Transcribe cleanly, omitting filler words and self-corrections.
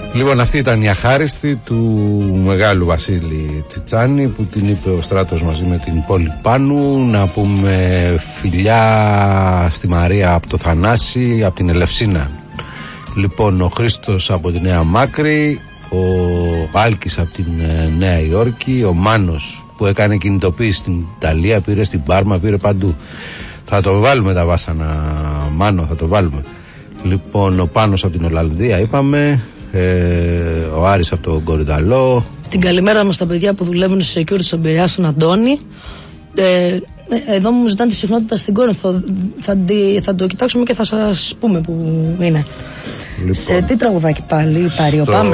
Λοιπόν, αυτή ήταν η αχάριστη του μεγάλου Βασίλη Τσιτσάνη, που την είπε ο Στράτος μαζί με την Πόλη Πάνου. Να πούμε φιλιά στη Μαρία από το Θανάση, από την Ελευσίνα. Λοιπόν, ο Χρήστος από τη Νέα Μάκρη, ο Άλκης από την Νέα Υόρκη, ο Μάνος που έκανε κινητοποίηση στην Ιταλία, πήρε στην Πάρμα, πήρε παντού. Θα το βάλουμε τα βάσανα, Μάνο, θα το βάλουμε. Λοιπόν, ο Πάνος από την Ολλανδία είπαμε, ο Άρης από τον Κορυδαλό. Την καλημέρα μας στα παιδιά που δουλεύουν σε security στον Πειραιά, στον Αντώνη. Εδώ μου ζητάνε τη συχνότητα στην Κόρινθο. Θα το κοιτάξουμε και θα σας πούμε που είναι. Λοιπόν, σε τι τραγουδάκι πάλι, πάμε.